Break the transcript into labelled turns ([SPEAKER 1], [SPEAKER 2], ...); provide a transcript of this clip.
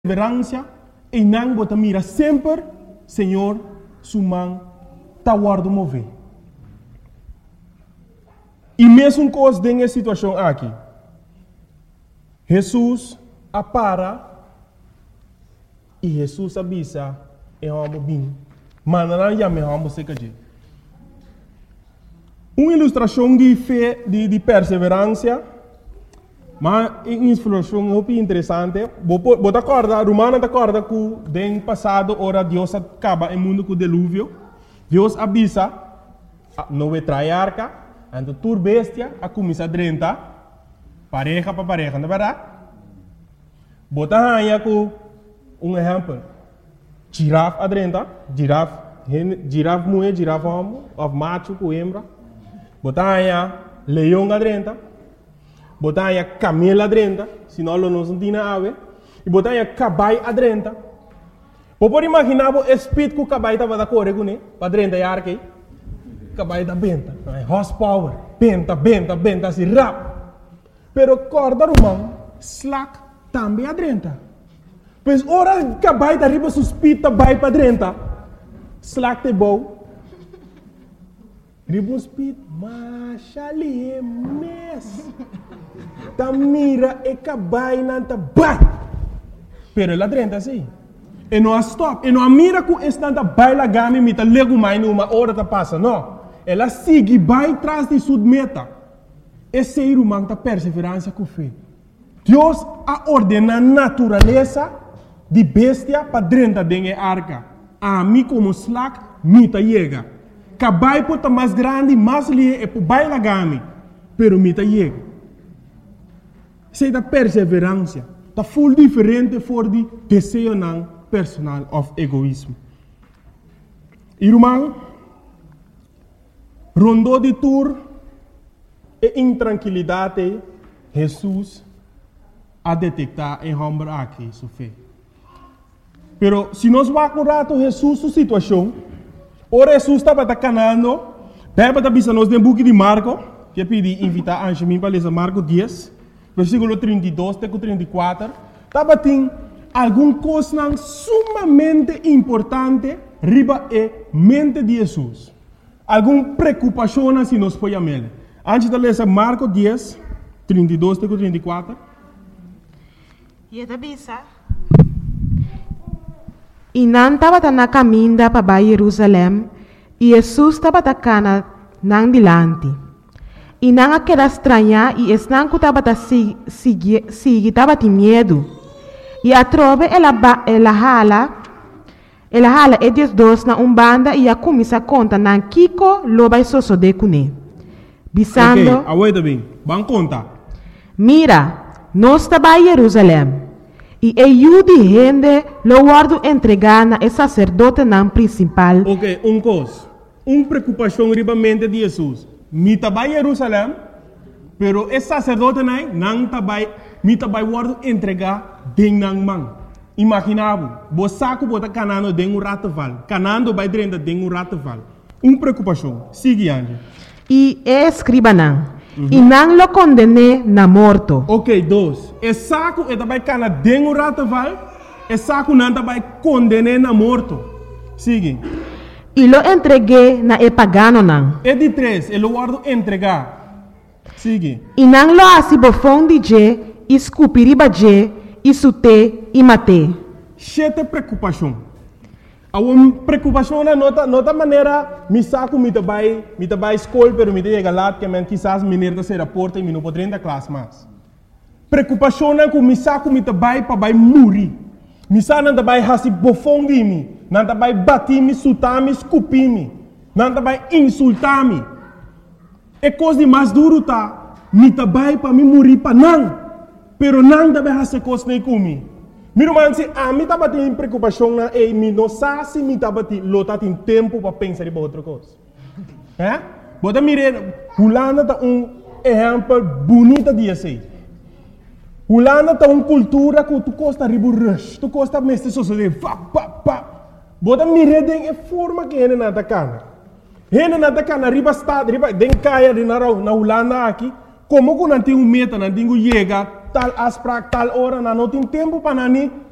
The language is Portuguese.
[SPEAKER 1] perseverança e não bota mira sempre, Senhor, sumang tá guardo mover. E mesmo coisa dessa situação aqui, Jesus apara e Jesus avisa e vamos bem, mas não já me vamos se cair. Uma ilustração de fé, de perseverança, mas uma ilustração muito interessante. Você acorda, Romana acorda que no passado, ora Deus acaba o mundo com o dilúvio. Deus avisa, não vai trair arca, então tur bestia, a começar a drenta, pareja para pareja, não é verdade? Você aí com exemplo, girafa a drenta, girafa mulher, girafa homem, of macho com hembra. Botar aí leão adrenta, botar aí camelo adrenta, senão não se tem ave, e botar aí caballo adrenta. Pode imaginar o espírito que o caballo estava da correr com ele, adrenta e arque, caballo da benta, horsepower, benta, assim rápido. Pero corda romano, slack também adrenta. Pois ora caballo da riba suspita vai para adrenta, slack te bom. Ribbon speed, machali é mes. Ta mira e cabai nanta bai. Pero ela drenta assim. E não stop. E não mira com estanta baila gami mita lego mais numa hora ta passa. Não. Ela sigue vai tras de sua meta. Esse ser humano ta perseverança com fé. Deus a ordena a natureza de bestia para drenta dengue arca. A mim como slack mita chega. Cabai pode mais grande, mais lie e por baila gami, pero mita chega. Isso é da perseverança. Tá full diferente for de desejo não personal of egoísmo. Irmão, rondou de tour e intranquilidade, Jesus a detectar em homem aqui sua fé. Pero se nós vamos com Jesus sua situação, ora Jesus estava canando, Bíblia está nos no book de Marco, que pedi invitar a Anjemim para ler Marco 10, versículo 32 até 34, estava tem alguma coisa sumamente importante riba e mente de Jesus. Alguma preocupação se nós podemos ler. Antes de ler Marco 10, 32 até 34.
[SPEAKER 2] E E não estava na caminho para Jerusalém, e Jesus estava na não dilante. E não aquela estranha, e não que estava estava de medo. E a trove ela hala e dos na banda e a começa a contar na Kiko lo vai de cune. Bisando.
[SPEAKER 1] Ok, aguenta bem, vamos contar.
[SPEAKER 2] Mira, nós estava em Jerusalém. E eu de gente lo guardo entregar na sacerdote não principal.
[SPEAKER 1] Ok, coisa. Preocupação ribamente de Jesus. Me trabalha em Jerusalém, pero esse sacerdote não trabalha, me trabalha guardo entregar den nang man. Imaginava, você saco bota canando den rataval, canando vai dentro den rataval. Preocupação. Sigue ande.
[SPEAKER 2] E escriba não. E não lo condené na morto.
[SPEAKER 1] Ok, dois. E saco e também cana dengo rataval, e saco não também condené na morto. Sigue.
[SPEAKER 2] E lo entreguei na pagano não.
[SPEAKER 1] E de três, ele guardo entregar. Sigue.
[SPEAKER 2] E não lo assim bofão de je, escupiriba je, isute e mate.
[SPEAKER 1] Chete preocupação. A preocupação na nota maneira, me saco me trabalha escola, pero me chega lá que men quizás me nerda ser a porta e me não pode entrar classe mais. Preocupação na que me saco me trabalha para vai morrer. Me saco não trabalha hasi bofão de mim, não trabalha bater me, sutar me, escupir me, não trabalha insultar me. É coisa de mais duro tá, me trabalha para me morrer para não, pero não trabalha hasi coisa nem comigo. Meu irmão, se a mim estava tendo preocupação na e me não sabe se me estava tendo tempo para pensar em outra coisa. Bota mire, Holanda tá exemplo bonito de assim. Holanda tá cultura que tu costa ribu rush, tu costa mestre sociedade, Bota mire den forma que ele não tá cana. Ele não tá cana riba estado, riba den caia de na Holanda aqui, como que não tem meta, não tem chega tal asprak tal hora, não tem tempo para nani